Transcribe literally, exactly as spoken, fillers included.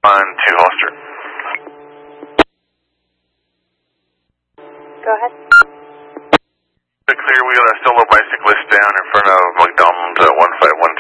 one to Holster. Go ahead. Clear, we got a solo bicyclist down in front of McDonald's at one five one